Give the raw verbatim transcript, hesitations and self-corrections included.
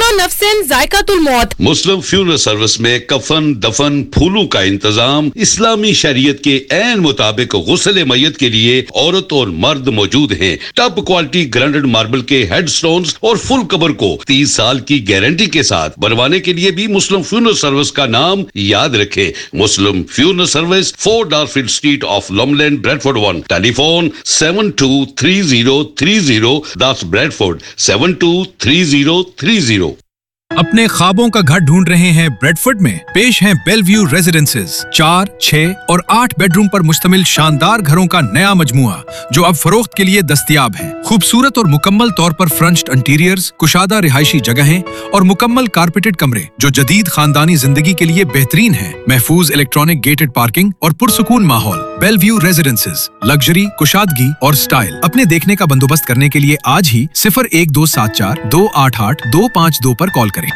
नफ्सिन जायकातुल मौत। मुस्लिम funeral service में कफन, दफन, फूलों का इंतजाम इस्लामी शरीयत के ऐन मुताबिक गुस्ल मैयत के लिए औरत और मर्द मौजूद हैं। टॉप क्वालिटी ग्राइंडेड मार्बल के हेडस्टोन्स और फुल कवर को तीस साल की गारंटी के साथ बनवाने के लिए भी मुस्लिम फ्यूनरल सर्विस का नाम याद रखें। मुस्लिम funeral service, four डारफील्ड street of लॉमलैंड, Bradford one. Telephone seven to three zero three zero, that's Bradford seven to three zero three zero. अपने ख्वाबों का घर ढूंढ रहे हैं ब्रेडफोर्ड में? पेश हैं बेलव्यू रेजिडेंसेस। चार, छह और आठ बेडरूम पर मुश्तमिल शानदार घरों का नया मजमुआ जो अब फरोख्त के लिए दस्तयाब है। खूबसूरत और मुकम्मल तौर पर फ्रंच्ड इंटीरियर्स, कुशादा रिहायशी जगहें और मुकम्मल कारपेटेड कमरे जो जदीद खानदानी जिंदगी के लिए बेहतरीन है। महफूज इलेक्ट्रॉनिक गेटेड पार्किंग और पुरसुकून माहौल। बेलव्यू रेजिडेंसेस, लग्जरी, कुशादगी और स्टाइल। अपने देखने का बंदोबस्त करने के लिए आज ही सिफर एक दो सात चार दो आठ आठ दो पाँच दो पर कॉल करें।